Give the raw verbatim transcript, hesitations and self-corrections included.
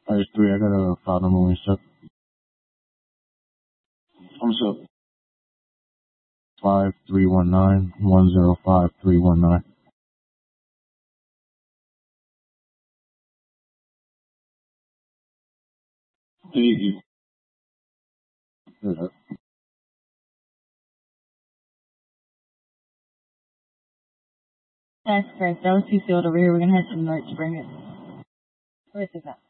Ice three, I got a file number when you set. I'm set. Five three one nine one zero five three one nine. Thank you. Yeah. That's correct. That was two sealed over here. We're gonna have some merch. Bring it. Where's it at?